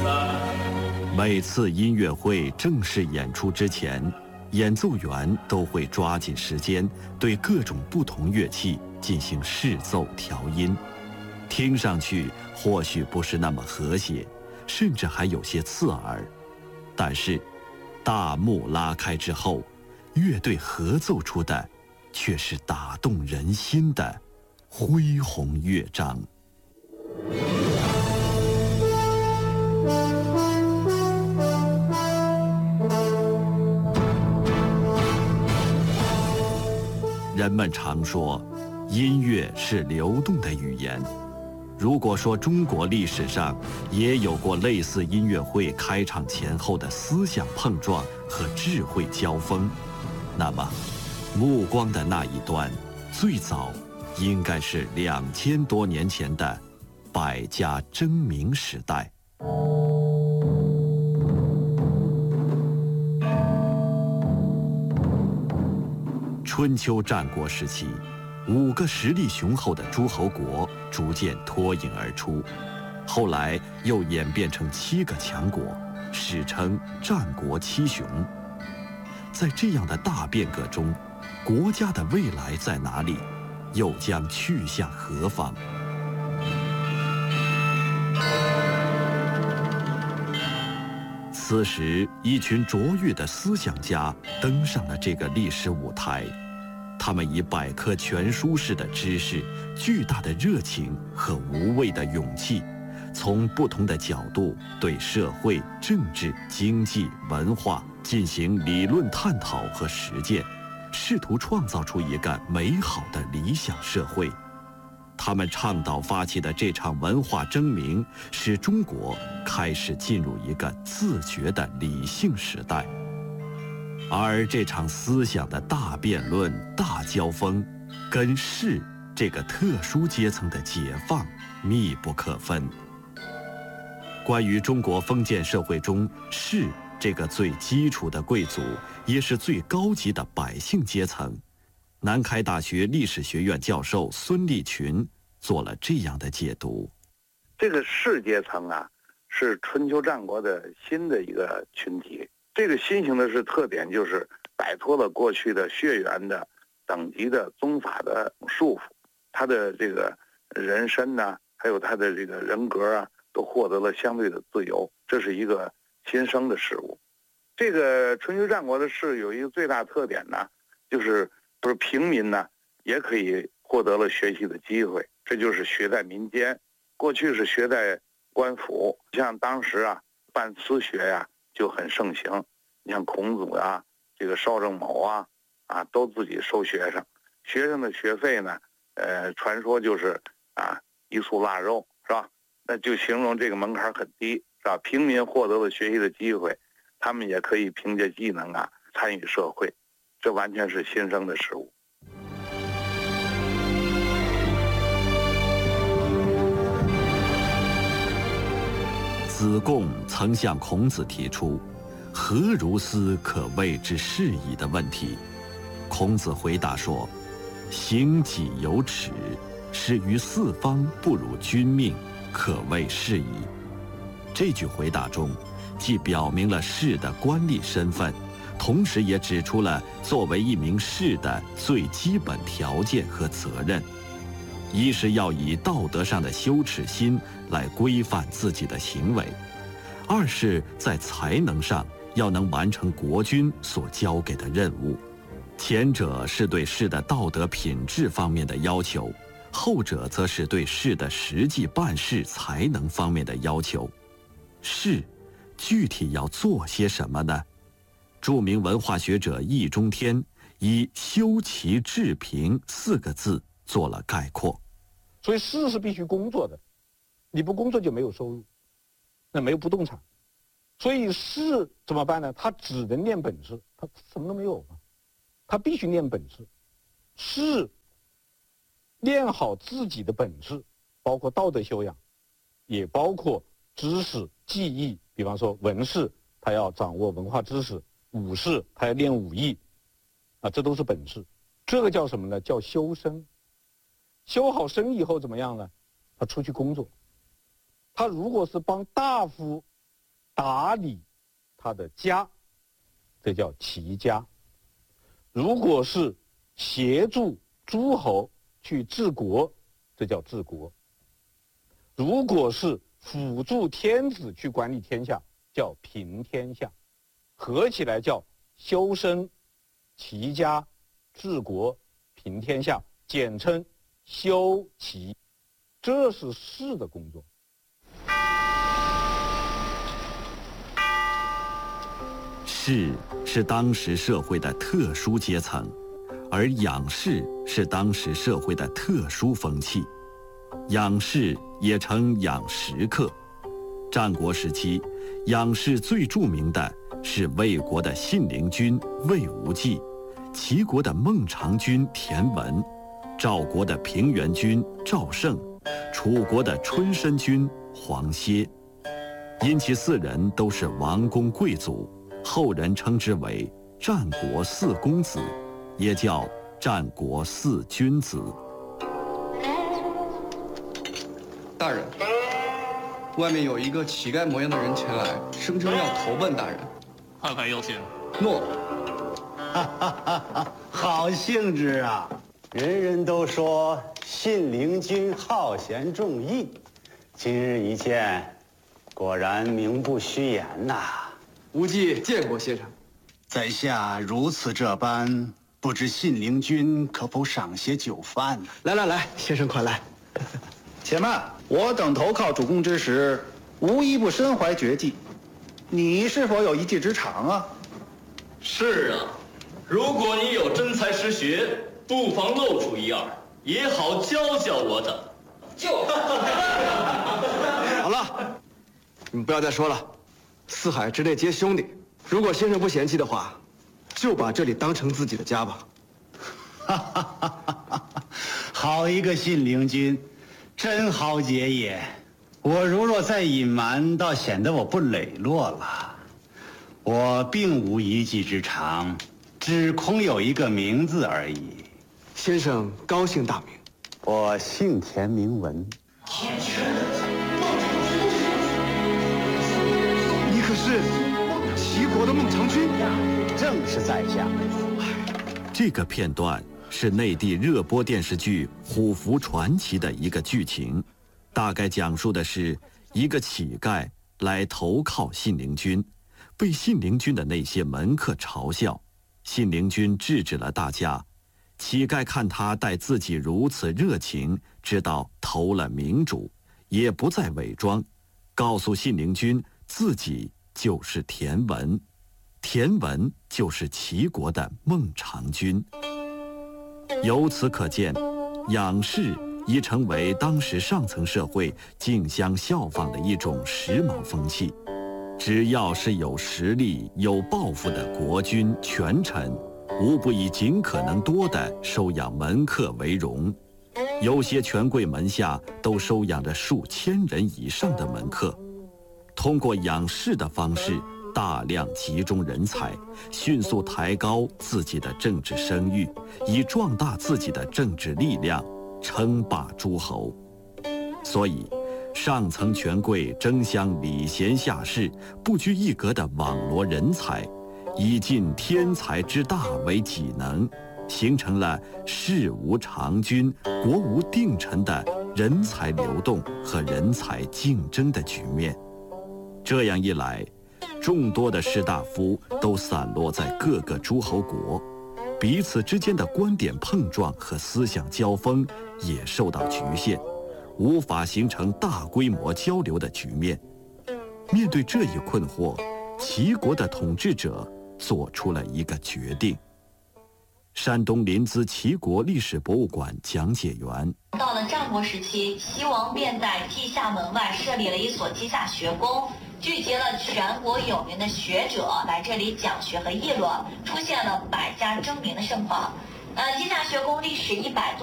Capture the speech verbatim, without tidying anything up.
每次音乐会正式演出之前，演奏员都会抓紧时间对各种不同乐器进行试奏调音，听上去或许不是那么和谐，甚至还有些刺耳，但是大幕拉开之后，乐队合奏出的却是打动人心的恢宏乐章。人们常说，音乐是流动的语言。如果说中国历史上也有过类似音乐会开场前后的思想碰撞和智慧交锋，那么目光的那一端，最早应该是两千多年前的百家争鸣时代。春秋战国时期，五个实力雄厚的诸侯国逐渐脱颖而出，后来又演变成七个强国，史称战国七雄。在这样的大变革中，国家的未来在哪里，又将去向何方？此时，一群卓越的思想家登上了这个历史舞台。他们以百科全书式的知识、巨大的热情和无畏的勇气，从不同的角度对社会、政治、经济、文化进行理论探讨和实践，试图创造出一个美好的理想社会。他们倡导发起的这场文化争鸣，使中国开始进入一个自觉的理性时代。而这场思想的大辩论、大交锋，跟士这个特殊阶层的解放密不可分。关于中国封建社会中士这个最基础的贵族，也是最高级的百姓阶层，南开大学历史学院教授孙立群做了这样的解读： 这个士阶层啊，是春秋战国的新的一个群体。这个新型的是特点就是摆脱了过去的血缘的等级的宗法的束缚，他的这个人身呢，还有他的这个人格啊，都获得了相对的自由，这是一个新生的事物。这个春秋战国的士有一个最大特点呢，就是不是平民呢也可以获得了学习的机会，这就是学在民间。过去是学在官府，像当时啊办私学呀、啊、就很盛行。你像孔子啊，这个邵正谋啊，啊都自己收学生，学生的学费呢，呃，传说就是啊一束腊肉，是吧？那就形容这个门槛很低，是吧？平民获得了学习的机会，他们也可以凭借技能啊参与社会，这完全是新生的事物。 子贡曾向孔子提出何如斯可谓之是矣的问题，孔子回答说：行己有耻，使于四方不辱君命，可谓是矣。这句回答中，既表明了士的官吏身份，同时也指出了作为一名士的最基本条件和责任。一是要以道德上的羞耻心来规范自己的行为，二是在才能上要能完成国君所交给的任务。前者是对士的道德品质方面的要求，后者则是对士的实际办事才能方面的要求。士具体要做些什么呢？著名文化学者易中天以修齐治平四个字做了概括。 所以士是必须工作的，你不工作就没有收入，那没有不动产。所以士怎么办呢？他只能练本事，他什么都没有嘛，他必须练本事。士练好自己的本事，包括道德修养，也包括知识技艺。比方说文士，他要掌握文化知识；武士，他要练武艺，啊，这都是本事。这个叫什么呢？叫修身。修好身以后怎么样呢？他出去工作。他如果是帮大夫打理他的家，这叫齐家；如果是协助诸侯去治国，这叫治国；如果是辅助天子去管理天下，叫平天下。合起来叫修身、齐家、治国、平天下，简称修齐。这是士的工作。 士是当时社会的特殊阶层，而养士是当时社会的特殊风气。养士也称养食客。战国时期，养士最著名的是魏国的信陵君魏无忌，齐国的孟尝君田文，赵国的平原君赵胜，楚国的春申君黄歇。因其四人都是王公贵族，后人称之为战国四公子，也叫战国四君子。 大人，外面有一个乞丐模样的人前来，声称要投奔大人。 看看要信。 诺。 哈哈哈哈，好兴致啊！人人都说信陵君好贤重义，今日一见，果然名不虚言呐。 无忌见过先生。 在下如此这般，不知信陵君可否赏些酒饭呢？ 来来来，先生快来。 且慢，我等投靠主公之时，无一不身怀绝技。你是否有一技之长啊？ 是啊，如果你有真才实学，不妨露出一二，也好教教我等。就。 好了，你们不要再说了，四海之内皆兄弟。如果先生不嫌弃的话，就把这里当成自己的家吧。 哈哈哈哈哈！好一个信陵君，真豪杰也。我如若再隐瞒，倒显得我不磊落了。我并无一技之长，只空有一个名字而已。 先生高姓大名？ 我姓田，名文。 你可是齐国的孟尝君？ 正是在下。 这个片段是内地热播电视剧《虎符传奇》的一个剧情，大概讲述的是一个乞丐来投靠信陵君，被信陵君的那些门客嘲笑，信陵君制止了大家。乞丐看他待自己如此热情，知道投了明主，也不再伪装，告诉信陵君自己就是田文，田文就是齐国的孟尝君。由此可见，养士已成为当时上层社会竞相效仿的一种时髦风气。只要是有实力、有抱负的国君、权臣，无不以尽可能多的收养门客为荣。有些权贵门下都收养着数千人以上的门客，通过养士的方式大量集中人才，迅速抬高自己的政治声誉，以壮大自己的政治力量，称霸诸侯。所以上层权贵争相礼贤下士，不拘一格地网罗人才，以尽天才之大为己能，形成了事无常君、国无定臣的人才流动和人才竞争的局面。这样一来，众多的士大夫都散落在各个诸侯国，彼此之间的观点碰撞和思想交锋也受到局限，无法形成大规模交流的局面。面对这一困惑，齐国的统治者做出了一个决定。山东临淄齐国历史博物馆讲解员： 到了战国时期，西王便在稷下门外设立了一所稷下学宫，聚集了全国有名的学者来这里讲学和议论，出现了百家争鸣的盛况。呃，稷下学宫历史一百多